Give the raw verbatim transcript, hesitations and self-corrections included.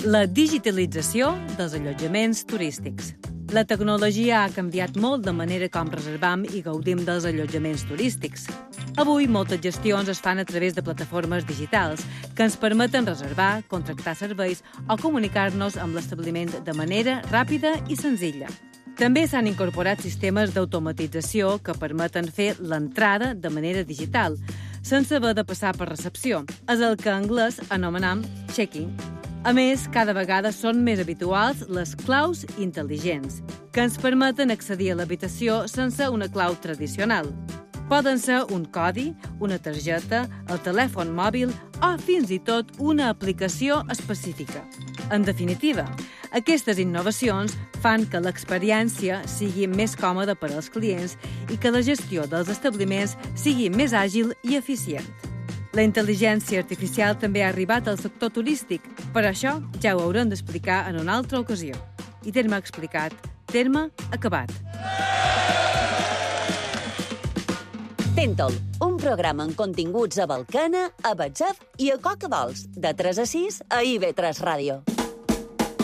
La digitalització dels allotjaments turístics. La tecnologia ha canviat molt de manera com reservam i gaudim dels allotjaments turístics. Avui, moltes gestions es fan a través de plataformes digitals que ens permeten reservar, contractar serveis o comunicar-nos amb l'establiment de manera ràpida i senzilla. També s'han incorporat sistemes d'automatització que permeten fer l'entrada de manera digital, sense haver de passar per recepció. És el que en anglès anomenam check-in. A més, cada vegada són més habituals les claus intel·ligents, que ens permeten accedir a l'habitació sense una clau tradicional. Poden ser un codi, una targeta, el telèfon mòbil o fins i tot una aplicació específica. En definitiva, aquestes innovacions fan que l'experiència sigui més còmoda per als clients i que la gestió dels establiments sigui més àgil i eficient. La intel·ligència artificial també ha arribat al sector turístic, per això ja ho haurem d'explicar en una altra ocasió. I terme explicat, terme acabat. Tintol, un programa amb continguts a Balcana, a WhatsApp i a Coca Dols, de tres a sis a I V tres Ràdio.